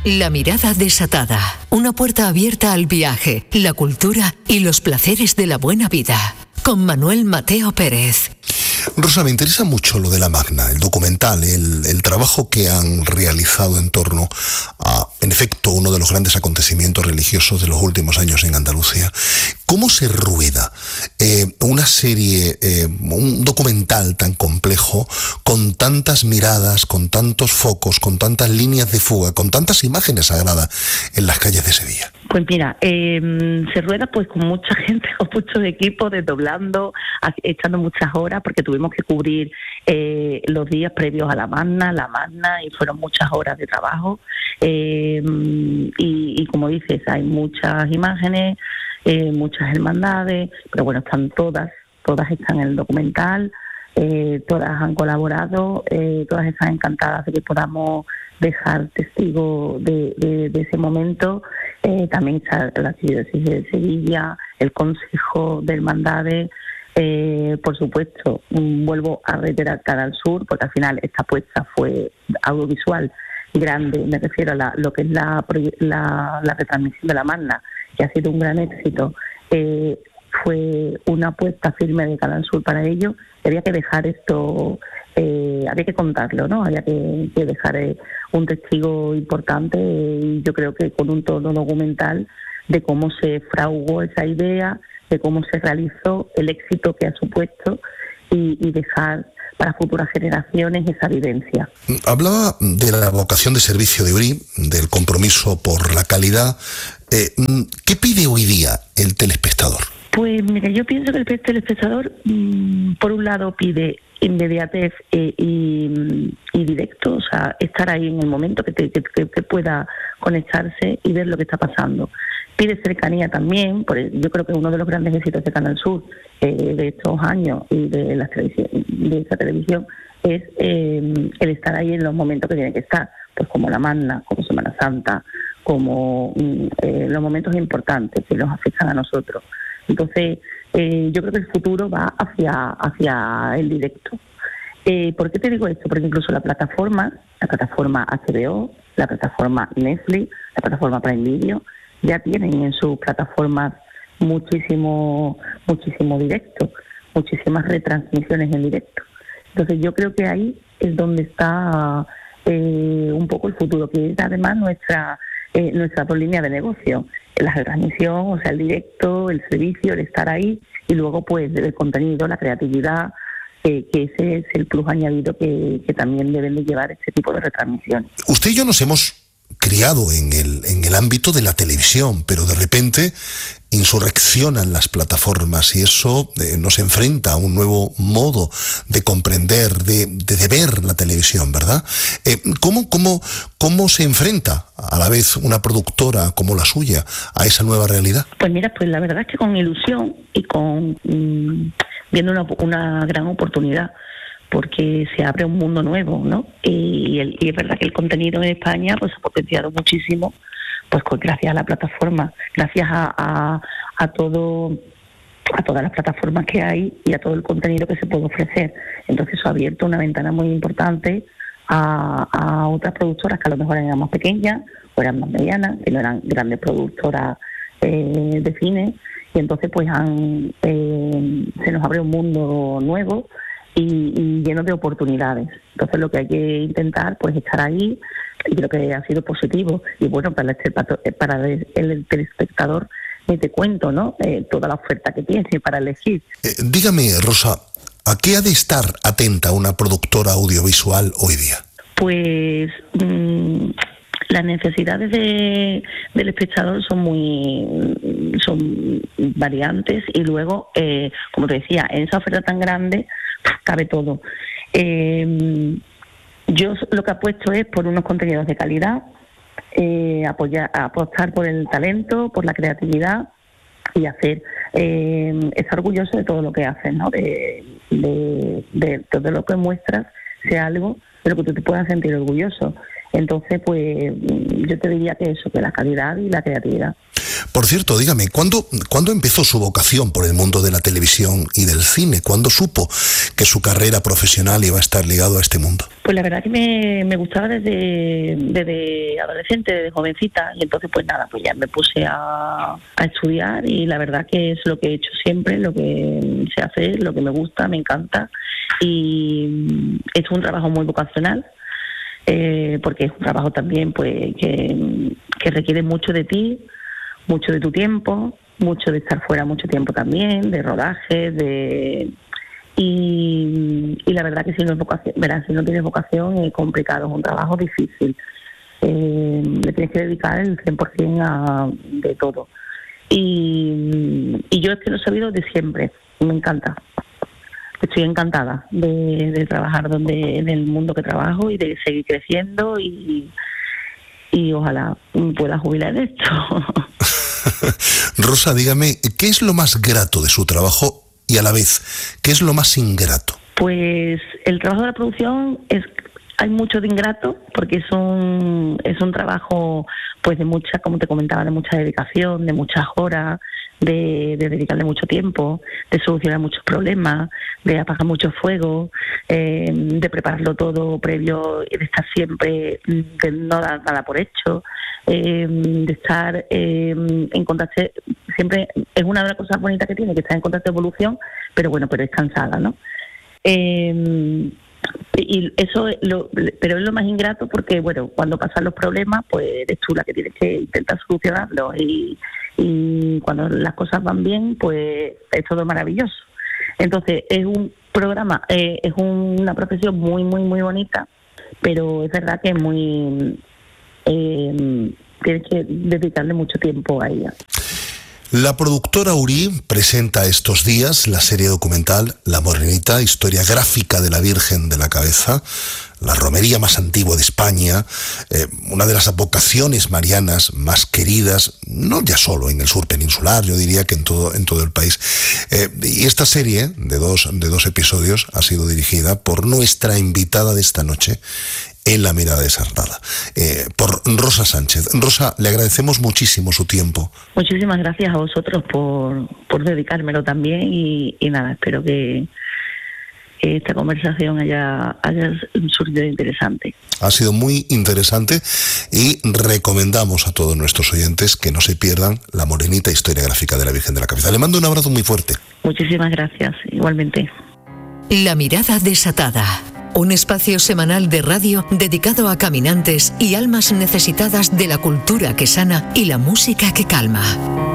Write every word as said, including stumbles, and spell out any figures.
La mirada desatada. Una puerta abierta al viaje, la cultura y los placeres de la buena vida. Con Manuel Mateo Pérez. Rosa, me interesa mucho lo de la Magna, el documental, el, el trabajo que han realizado en torno a, en efecto, uno de los grandes acontecimientos religiosos de los últimos años en Andalucía. ¿Cómo se rueda eh, una serie, eh, un documental tan complejo, con tantas miradas, con tantos focos, con tantas líneas de fuga, con tantas imágenes sagradas en las calles de Sevilla? Pues mira, eh, se rueda pues con mucha gente, con muchos equipos, desdoblando, echando muchas horas, porque tuvimos que cubrir eh, los días previos a la Magna, la Magna, y fueron muchas horas de trabajo. Eh, y, y como dices, hay muchas imágenes, eh, muchas hermandades, pero bueno, están todas, todas están en el documental, eh, todas han colaborado, eh, todas están encantadas de que podamos dejar testigo de, de, de ese momento. Eh, también está la Archidiócesis de Sevilla, el Consejo de Hermandades, eh, por supuesto, mm, vuelvo a reiterar Canal Sur, porque al final esta apuesta fue audiovisual grande, me refiero a la, lo que es la, la, la retransmisión de la Magna, que ha sido un gran éxito. Eh, fue una apuesta firme de Canal Sur para ello, y había que dejar esto, eh, había que contarlo, ¿no? Había que, que dejar eh, un testigo importante, eh, y yo creo que con un tono documental de cómo se fraguó esa idea, de cómo se realizó, el éxito que ha supuesto, y, y dejar para futuras generaciones esa vivencia. Hablaba de la vocación de servicio de U R I, del compromiso por la calidad. Eh, ¿Qué pide hoy día el telespectador? Pues mira, yo pienso que el telespectador, mmm, por un lado, pide inmediatez eh, y, y directo, o sea, estar ahí en el momento, que, te, que, que pueda conectarse y ver lo que está pasando. Pide cercanía también, por el, yo creo que uno de los grandes éxitos de Canal Sur eh, de estos años y de la televisión, de esta televisión, es eh, el estar ahí en los momentos que tiene que estar, pues como la Magna, como Semana Santa, como eh, los momentos importantes que nos afectan a nosotros. Entonces, eh, yo creo que el futuro va hacia, hacia el directo. Eh, ¿Por qué te digo esto? Porque incluso la plataforma, la plataforma H B O, la plataforma Netflix, la plataforma Prime Video, ya tienen en sus plataformas muchísimo, muchísimo directo, muchísimas retransmisiones en directo. Entonces yo creo que ahí es donde está eh, un poco el futuro, que es además nuestra eh, nuestra dos líneas de negocio, la retransmisión, o sea, el directo, el servicio, el estar ahí, y luego pues el contenido, la creatividad, eh, que ese es el plus añadido que, que también deben de llevar este tipo de retransmisiones. Usted y yo nos hemos criado en el, en el ámbito de la televisión, pero de repente insurreccionan las plataformas y eso eh, nos enfrenta a un nuevo modo de comprender, de, de, de ver la televisión, ¿verdad? Eh, ¿cómo, cómo, ¿Cómo se enfrenta a la vez una productora como la suya a esa nueva realidad? Pues mira, pues la verdad es que con ilusión y con mmm, viendo una, una gran oportunidad, porque se abre un mundo nuevo, ¿no? Y, el, y es verdad que el contenido en España pues ha potenciado muchísimo, pues gracias a la plataforma, gracias a, a, a todo, a todas las plataformas que hay y a todo el contenido que se puede ofrecer. Entonces eso ha abierto una ventana muy importante a, a otras productoras que a lo mejor eran más pequeñas o eran más medianas, que no eran grandes productoras eh, de cine, y entonces pues han eh, se nos abre un mundo nuevo y, y lleno de oportunidades. Entonces lo que hay que intentar pues estar ahí, y creo que ha sido positivo. Y bueno, para el, para el, el telespectador, ni te cuento, ¿no? Eh, toda la oferta que tiene para elegir. Eh, dígame, Rosa, ¿a qué ha de estar atenta una productora audiovisual hoy día? Pues mmm, las necesidades de, del espectador son muy son variantes, y luego, eh, como te decía, en esa oferta tan grande cabe todo. Eh, yo lo que apuesto es por unos contenidos de calidad, eh, apoyar, apostar por el talento, por la creatividad, y hacer eh, estar orgulloso de todo lo que haces, ¿no? De, de, de todo lo que muestras sea algo de lo que tú te puedas sentir orgulloso. Entonces, pues yo te diría que eso, que la calidad y la creatividad. Por cierto, dígame, ¿cuándo, ¿cuándo empezó su vocación por el mundo de la televisión y del cine? ¿Cuándo supo que su carrera profesional iba a estar ligado a este mundo? Pues la verdad que me, me gustaba desde, desde adolescente, desde jovencita, y entonces pues nada, pues ya me puse a, a estudiar, y la verdad que es lo que he hecho siempre, lo que sé hacer, lo que me gusta, me encanta, y es un trabajo muy vocacional. Eh, porque es un trabajo también pues que, que requiere mucho de ti, mucho de tu tiempo, mucho de estar fuera mucho tiempo también, de rodaje, de y, y la verdad que si no es vocación, verás, si no tienes vocación es complicado, es un trabajo difícil. Eh, le tienes que dedicar el cien por ciento a, de todo. Y, y yo es que lo he sabido de siempre, me encanta. Estoy encantada de, de trabajar donde en el mundo que trabajo y de seguir creciendo, y, y ojalá pueda jubilar en esto. Rosa, dígame, ¿qué es lo más grato de su trabajo y a la vez, qué es lo más ingrato? Pues el trabajo de la producción es... Hay mucho de ingrato porque es un, es un trabajo pues de mucha, como te comentaba, de mucha dedicación, de muchas horas, de, de dedicarle mucho tiempo, de solucionar muchos problemas, de apagar mucho fuego, eh, de prepararlo todo previo y de estar siempre, de no dar nada por hecho, eh, de estar eh, en contacto, siempre es una de las cosas bonitas que tiene, que estar en contacto de evolución, pero bueno, pero es cansada, ¿no? Eh, y eso lo, pero es lo más ingrato porque bueno, cuando pasan los problemas pues eres tú la que tienes que intentar solucionarlos, y, y cuando las cosas van bien pues es todo maravilloso. Entonces es un programa, eh, es una profesión muy muy muy bonita, pero es verdad que es muy eh, tienes que dedicarle mucho tiempo a ella. La productora Urí presenta estos días la serie documental La Morenita, historia gráfica de la Virgen de la Cabeza, la romería más antigua de España, eh, una de las advocaciones marianas más queridas, no ya solo en el sur peninsular, yo diría que en todo, en todo el país. Eh, y esta serie de dos, de dos episodios ha sido dirigida por nuestra invitada de esta noche, en La Mirada Desarnada, eh, por Rosa Sánchez. Rosa, le agradecemos muchísimo su tiempo. Muchísimas gracias a vosotros por, por dedicármelo también, y, y nada, espero que, que esta conversación haya, haya surgido interesante. Ha sido muy interesante y recomendamos a todos nuestros oyentes que no se pierdan La Morenita, historia gráfica de la Virgen de la Cabeza. Le mando un abrazo muy fuerte. Muchísimas gracias, igualmente. La Mirada Desatada. Un espacio semanal de radio dedicado a caminantes y almas necesitadas de la cultura que sana y la música que calma.